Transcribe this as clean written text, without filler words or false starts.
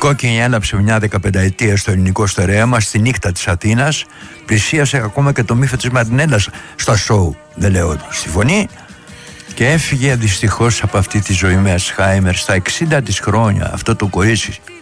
κόκκινη έλαψε μια 15ετία στο ελληνικό στερέαμα, στη νύχτα της Αθήνας. Πλησίασε ακόμα και το μύθο της Μαρινέλλας στα σοου, δεν λέω στη φωνή. Και έφυγε δυστυχώς από αυτή τη ζωή με Αλτσχάιμερ στα 60 της χρόνια. Αυτό το κορίτσι